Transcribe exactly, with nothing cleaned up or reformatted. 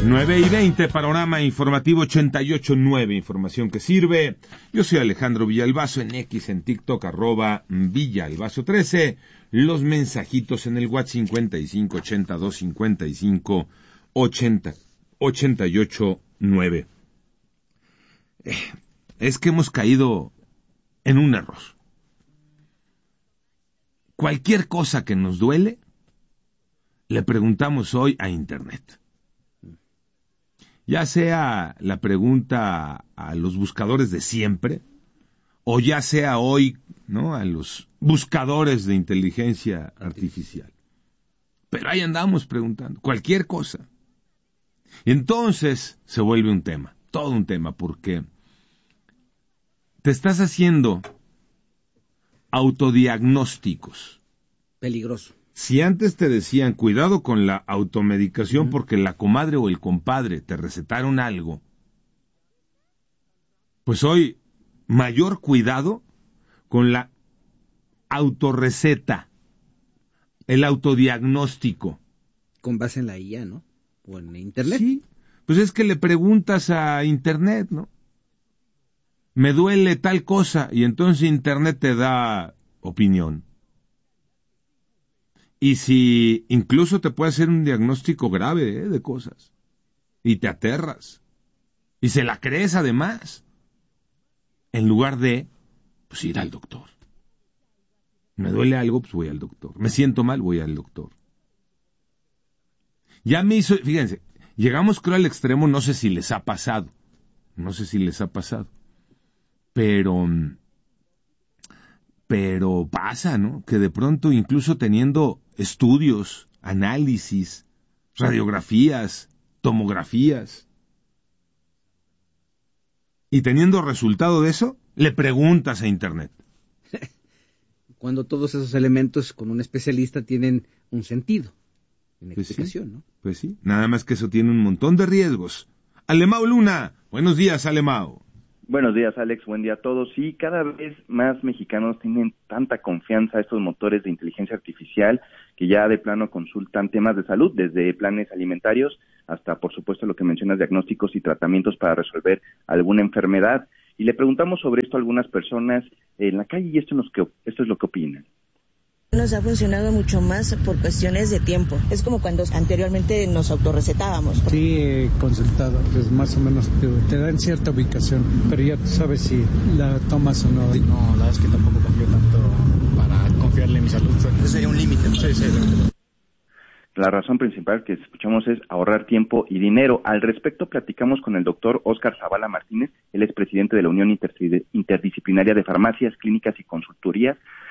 nueve y veinte, panorama informativo ochenta y ocho nueve, información que sirve. Yo soy Alejandro Villalbazo, en X, en TikTok, arroba Villalbazo trece. Los mensajitos en el WhatsApp cincuenta y cinco ochenta y dos cincuenta y cinco ochenta ochenta y ocho nueve. Eh, es que hemos caído en un error. Cualquier cosa que nos duele, le preguntamos hoy a Internet. Ya sea la pregunta a los buscadores de siempre, o ya sea hoy, ¿no?, a los buscadores de inteligencia artificial. Pero ahí andamos preguntando, cualquier cosa. Entonces se vuelve un tema, todo un tema, porque te estás haciendo autodiagnósticos. Peligroso. Si antes te decían, cuidado con la automedicación, uh-huh, porque la comadre o el compadre te recetaron algo, pues hoy, mayor cuidado con la autorreceta, el autodiagnóstico. Con base en la I A, ¿no? O en Internet. Sí, pues es que le preguntas a Internet, ¿no? Me duele tal cosa, y entonces Internet te da opinión. Y si incluso te puede hacer un diagnóstico grave, ¿eh?, de cosas, y te aterras, y se la crees además, en lugar de, pues, ir al doctor. Me duele algo, pues voy al doctor. Me siento mal, voy al doctor. Ya me hizo, fíjense, llegamos creo al extremo, no sé si les ha pasado, no sé si les ha pasado, pero, pero pasa, ¿no?, que de pronto, incluso teniendo estudios, análisis, radiografías, tomografías, y teniendo resultado de eso, le preguntas a Internet. Cuando todos esos elementos con un especialista tienen un sentido, una pues explicación, sí, ¿no? Pues sí, nada más que eso tiene un montón de riesgos. Alemao Luna, buenos días, Alemao. Buenos días, Alex, buen día a todos. Sí, cada vez más mexicanos tienen tanta confianza a estos motores de inteligencia artificial que ya de plano consultan temas de salud, desde planes alimentarios hasta, por supuesto, lo que mencionas, diagnósticos y tratamientos para resolver alguna enfermedad. Y le preguntamos sobre esto a algunas personas en la calle y esto, nos, esto es lo que opinan. Nos ha funcionado mucho más por cuestiones de tiempo. Es como cuando anteriormente nos autorrecetábamos. Sí, he consultado, pues más o menos te, te dan cierta ubicación, pero ya tú sabes si la tomas o no. No, la verdad es que tampoco confío tanto para confiarle en mi salud. Ese sería un límite. Sí, sí. La razón principal que escuchamos es ahorrar tiempo y dinero. Al respecto, platicamos con el doctor Óscar Zavala Martínez. Él es presidente de la Unión Interdisciplinaria de Farmacias, Clínicas y Consultorías.